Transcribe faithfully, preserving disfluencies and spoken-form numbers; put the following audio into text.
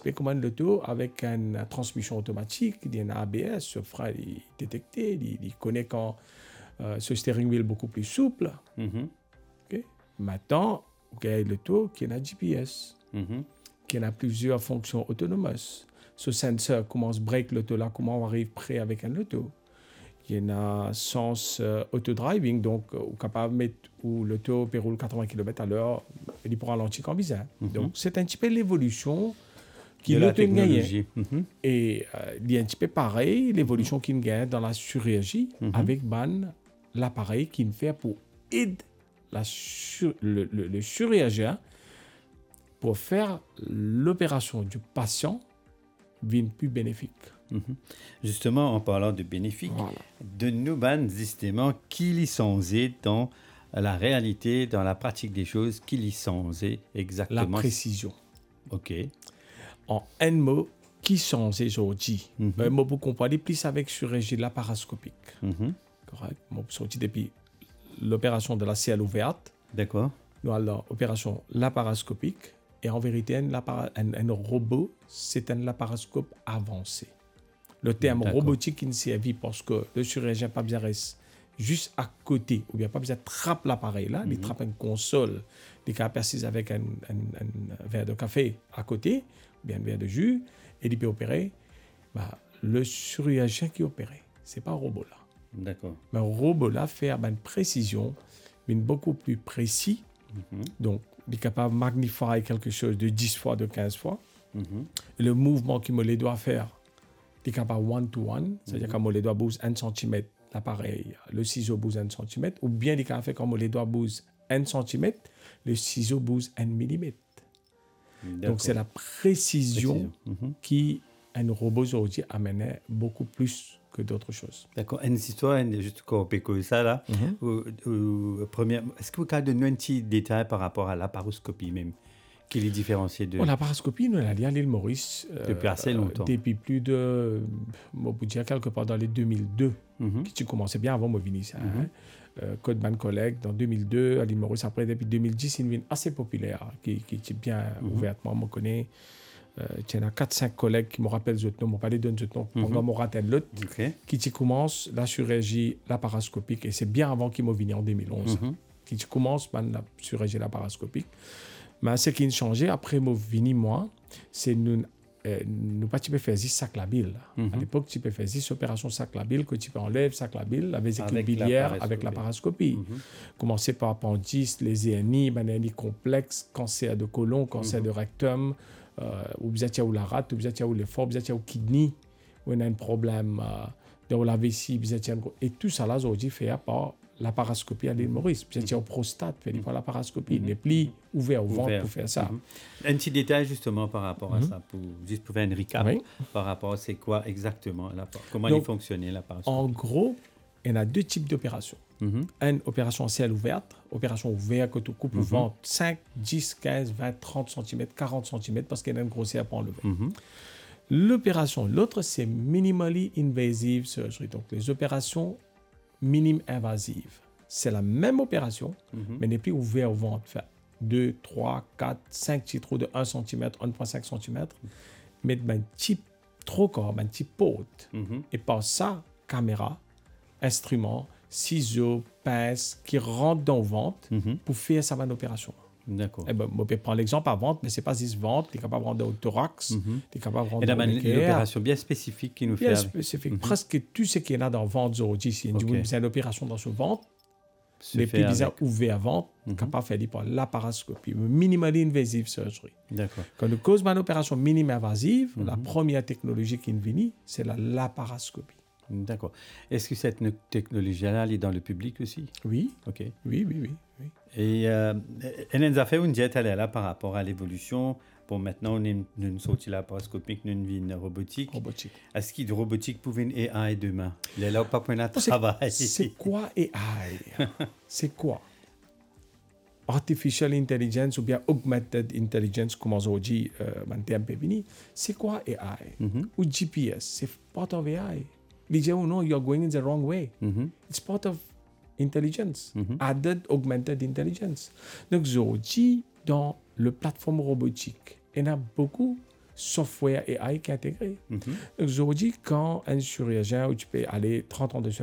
anticiper comment l'auto avec une transmission automatique, il y a un A B S, ce frein il détecté, il, il connaît quand euh, ce steering wheel est beaucoup plus souple. Mm-hmm. Okay? Maintenant, il y a l'auto qui a un G P S, Mm-hmm. qui a plusieurs fonctions autonomes. Ce sensor commence break l'auto là, comment on arrive près avec un auto. Il y a un sens euh, auto-driving, donc euh, on est capable de mettre où l'auto peut rouler quatre-vingts kilomètres à l'heure, il pourra ralentir quand besoin. Mhm. Donc c'est un petit peu l'évolution qui De la l'auto gagne. technologie. Mhm. Et euh, il y a un petit peu pareil, l'évolution qui gagne dans la chirurgie Mhm. avec ban, l'appareil qui fait pour aider la sur- le, le, le chirurgien pour faire l'opération du patient bien plus bénéfique. Mhm. Justement, en parlant de bénéfiques, Voilà. de nous ban justement qui licencié dans la réalité, dans la pratique des choses, qui licencié La exactement. précision. Ok. En un mot, qui sont aujourd'hui. Mhm. Ben, moi, vous comprenez plus avec chirurgie laparoscopique. Mhm. Correct. Moi, sorti depuis l'opération de la ciel ouverte, D'accord. nous avons l'opération laparoscopique. Et en vérité, un, lapara- un, un robot, c'est un laparoscope avancé. Le terme D'accord. robotique, il ne servait parce que le chirurgien n'a pas besoin de rester juste à côté, ou bien pas besoin de trapper l'appareil là, il trappe une console, il est précis avec un, un, un verre de café à côté, ou bien un verre de jus, et il peut opérer. Bah, le chirurgien qui opère, ce n'est pas un robot là. D'accord. Mais un robot là fait une précision, mais beaucoup plus précis. Mhm. Donc, il est capable de magnifier quelque chose de dix fois, de quinze fois. Mhm. Et le mouvement qu'il me les doit faire, il est capable one-to-one, c'est-à-dire Mhm. qu'on les doit bouger un centimètre, l'appareil, le ciseau bouge un centimètre, ou bien il est capable de faire comme les doigts bougent un centimètre, le ciseau bouge un millimètre. D'accord. Donc, c'est la précision, Précision. Mhm. qui, un robot aujourd'hui, amenait beaucoup plus que d'autres choses. D'accord. Une histoire, une- juste qu'on peut que ça là. Mhm. Ou- ou- première, est-ce que vous pouvez donner un petit détail par rapport à laparoscopie même, qui les différencie de. Bon, la parascopie, nous l'avons dit à l'île Maurice euh, Depuis assez longtemps. depuis plus de, on peut dire quelque part dans les deux mille deux, Mhm. qui tu commençais bien avant moi venir ça. Mhm. Hein. Euh, Code Man Collect dans deux mille deux, à l'île Maurice après depuis deux mille dix, il devient assez populaire, qui qui est bien Mhm. ouvertement, me connaît. Euh, il y en a quatre cinq collègues qui me rappellent les autres noms, m'ont parlé d'un autre nom, Mhm. on me rappelle l'autre, Ok. qui tu commence la chirurgie laparoscopique, et c'est bien avant qu'il me venu en deux mille onze. Mhm. Qui tu commences par la chirurgie laparoscopique. Mais ce qui a changé après mon vini moi, c'est nous euh, nous pas tu peux faire dix sacs labile. Mhm. À l'époque tu peux faire dix opérations sac labile que tu peux enlever sac labile la vésicule Avec biliaire avec laparoscopie. la parascopie. Mhm. Commencer par appendice, les E N I, maladie complexe, cancer de côlon, cancer Mhm. de rectum, euh, ou vous êtes ou la rate, ou vous êtes ou le foie, vous êtes ou kidney, ou on a un problème euh, dans la vessie, vous êtes et tout ça là aujourd'hui fait par la parascopie à l'île Maurice. Vous êtes au prostate, fait par la parascopie, Mhm. les plis ouverts au ventre Ouvert. pour faire ça. Mhm. Un petit détail justement par rapport à Mhm. ça, pour, juste pour faire une recap Oui. par rapport à c'est quoi exactement, la, comment Donc, il fonctionnait la En parascopie. gros, il y en a deux types d'opérations. Mhm. Une opération ciel ouverte, opération ouverte que tu coupes le Mhm. ventre cinq, dix, quinze, vingt, trente centimètres, quarante centimètres parce qu'il y a une grossière pour enlever. Mhm. L'opération, l'autre, c'est minimally invasive surgery. Donc, les opérations minime invasives. C'est la même opération, Mhm. mais n'est plus ouvert au ventre. Faire deux, trois, quatre, cinq petits trous de un centimètre, un virgule cinq centimètres, mettre un petit trou corps, un petit pot. Mhm. Et par ça, caméra, instrument, ciseaux, pince qui rentrent dans le ventre Mhm. pour faire sa bonne opération. D'accord. Eh ben, je peux prendre l'exemple à ventre, mais ce n'est pas juste ventre, tu es capable de rendre au thorax, Mhm. tu es capable de rendre Et là, au ben, une cœur. opération bien spécifique qui nous fait. Bien avec- spécifique. Mhm. Presque tout ce qu'il y en a dans le ventre aujourd'hui, si Ok. vous avez une opération dans ce ventre, se les fait pieds avec. ouverts à ventre, Mhm. capable de faire par la parascopie, minimally invasive surgery. D'accord. Quand on cause une opération minime invasive, Mhm. la première technologie qui est venue, c'est la laparoscopie. D'accord. Est-ce que cette no- technologie-là, elle est dans le public aussi? Oui, OK. oui, oui, oui. oui. Et euh, elle nous a fait une diète elle est là par rapport à l'évolution. Bon, maintenant, on est une, une sortie laparoscopique, une vie robotique. Robotique. Est-ce qu'il y a de robotique pour une A I demain? Il est là pas pour notre C'est- travail. C'est quoi A I? C'est quoi? Artificial intelligence ou bien augmented intelligence, comme on dit, euh, en termes pépinis, c'est quoi A I? Mhm. Ou G P S, c'est part of A I. Les gens, oh no, you're going in the wrong way. Mhm. It's part of intelligence, Mhm. added augmented intelligence. Donc, aujourd'hui, dans le plateforme robotique, il y en a beaucoup software A I qui est intégré. Mhm. Aujourd'hui, quand un chirurgien, où tu peux aller trente ans de